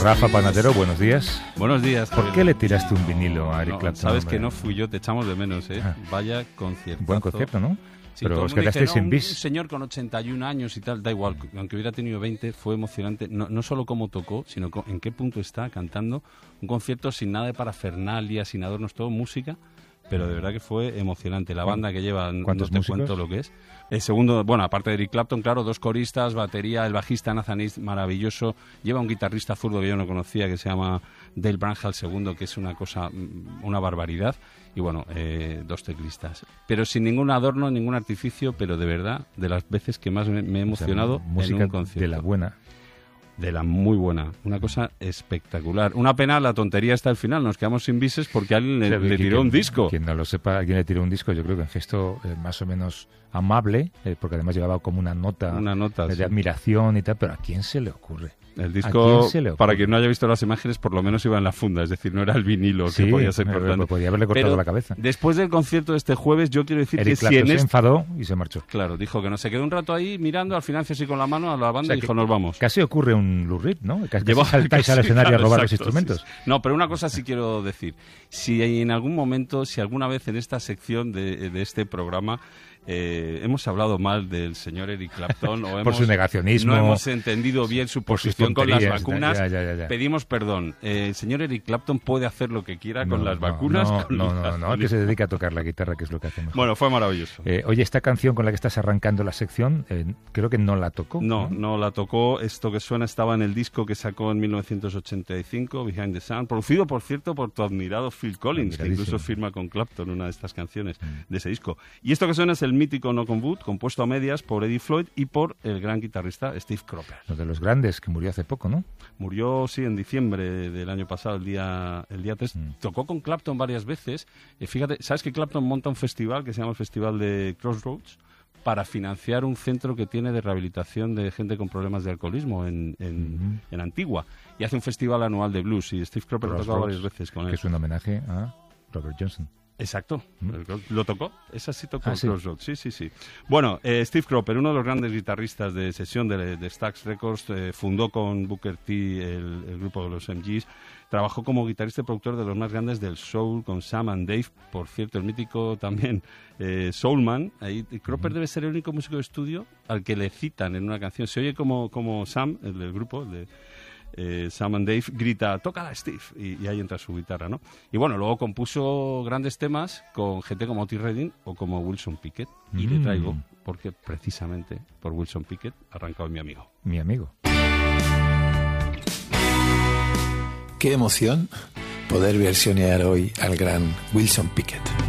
Rafa Panadero, buenos días. Buenos días. ¿Por qué le tiraste un vinilo a Eric Clapton? Sabes que no fui yo, te echamos de menos, ¿eh? Vaya concierto. Buen concierto, ¿no? Sí, pero os quedasteis sin bis. Un señor con 81 años y tal, da igual, aunque hubiera tenido 20, fue emocionante. No solo cómo tocó, sino en qué punto está cantando. Un concierto sin nada de parafernalia, sin adornos, todo música. Pero de verdad que fue emocionante. La banda que lleva, no te cuento lo que es. El segundo, bueno, aparte de Eric Clapton, claro, 2 coristas, batería, el bajista Nathan East, maravilloso. Lleva un guitarrista zurdo que yo no conocía, que se llama Dale Branhall II, que es una cosa, una barbaridad. Y bueno, 2 teclistas. Pero sin ningún adorno, ningún artificio, pero de verdad, de las veces que más me he emocionado en un concierto. De la buena. De la muy buena, una cosa espectacular. Una pena la tontería está al final, nos quedamos sin bises porque alguien le tiró un disco. Quien no lo sepa, alguien le tiró un disco, yo creo que en gesto más o menos amable, porque además llevaba como una nota de admiración y tal, pero ¿a quién se le ocurre? El disco, para quien no haya visto las imágenes, por lo menos iba en la funda, es decir, no era el vinilo que podía ser importante. Podía haberle cortado la cabeza. Después del concierto de este jueves, yo quiero decir Eric que Clapton se enfadó y se marchó. Claro, dijo que no, se quedó un rato ahí mirando, al final así con la mano a la banda y dijo, nos vamos. Casi ocurre un Lou Reed, ¿no? Casi saltáis al escenario a robar los instrumentos. Sí. No, pero una cosa sí quiero decir. Si en algún momento, si alguna vez en esta sección de este programa hemos hablado mal del señor Eric Clapton o por su negacionismo, no hemos entendido bien su posición con las vacunas, pedimos perdón. El señor Eric Clapton puede hacer lo que quiera con las vacunas. No, que se dedica a tocar la guitarra, que es lo que hacemos. Bueno, fue maravilloso. Oye, esta canción con la que estás arrancando la sección, creo que no la tocó. No la tocó. Esto que suena estaba en el disco que sacó en 1985, Behind the Sun, producido, por cierto, por tu admirado Phil Collins, que incluso firma con Clapton una de estas canciones de ese disco. Y esto que suena es el mítico Knock on Wood, compuesto a medias por Eddie Floyd y por el gran guitarrista Steve Cropper. Uno de los grandes, que murió hace poco, ¿no? Murió, sí, en diciembre del año pasado, el día 3. Tocó con Clapton varias veces. Fíjate, ¿sabes que Clapton monta un festival que se llama el Festival de Crossroads para financiar un centro que tiene de rehabilitación de gente con problemas de alcoholismo en Antigua? Y hace un festival anual de blues y Steve Cropper lo tocó varias veces con él. Que es un homenaje a Robert Johnson. Exacto. ¿Lo tocó? Esa sí tocó Crossroads. Sí. Bueno, Steve Cropper, uno de los grandes guitarristas de sesión de Stax Records, fundó con Booker T el grupo de los MGs, trabajó como guitarrista y productor de los más grandes del soul con Sam and Dave, por cierto, el mítico también Soulman. Ahí Cropper debe ser el único músico de estudio al que le citan en una canción. Se oye como Sam, el del grupo, el de Sam and Dave, grita, tócala Steve, y ahí entra su guitarra, ¿no? Y bueno, luego compuso grandes temas con gente como Otis Redding o como Wilson Pickett, y le traigo, porque precisamente por Wilson Pickett ha arrancado Mi Amigo. Mi Amigo. Qué emoción poder versionear hoy al gran Wilson Pickett.